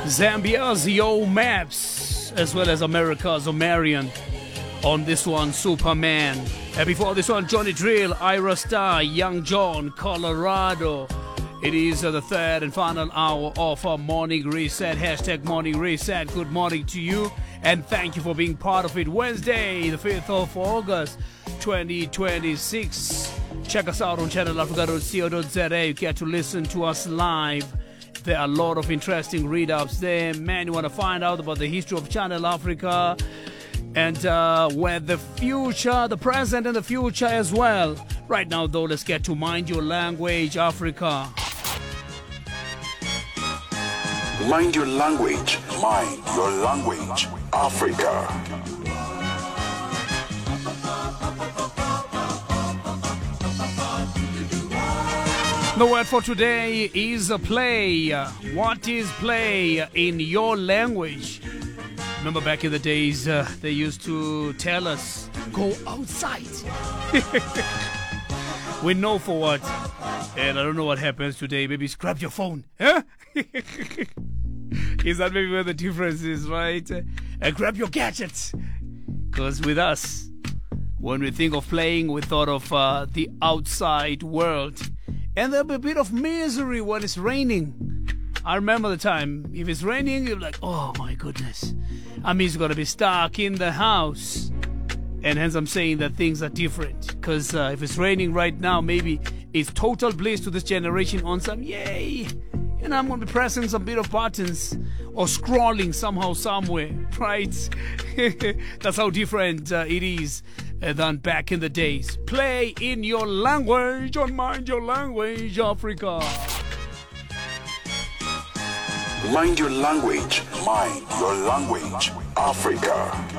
Zambia's Yo Maps, as well as America's Omarion. On this one, Superman. And before this one, Johnny Drill, Ira Star, Young John, Colorado. It is the third and final hour of our Morning Reset. Hashtag Morning Reset. Good morning to you. And thank you for being part of it. Wednesday, the 5th of August, 2026. Check us out on channelafrica.co.za. You get to listen to us live. There are a lot of interesting read-ups there. Man, you want to find out about the history of Channel Africa and where the future, the present and the future as well. Right now, though, let's get to Mind Your Language Africa. Mind your language. Mind your language. Africa. The word for today is play. What is play in your language? Remember back in the days, they used to tell us, go outside. We know for what. And I don't know what happens today. Maybe grab your phone. Huh? Is that maybe where the difference is, right? Grab your gadgets. Because with us, when we think of playing, we thought of the outside world. And there'll be a bit of misery when it's raining. I remember the time, if it's raining, you're like, oh my goodness. I mean, it's going to be stuck in the house. And hence I'm saying that things are different. Because if it's raining right now, maybe it's total bliss to this generation on some, yay. And I'm going to be pressing some bit of buttons or scrolling somehow, somewhere, right? That's how different it is than back in the days. Play in your language on Mind Your Language Africa. Mind your language. Mind your language. Africa.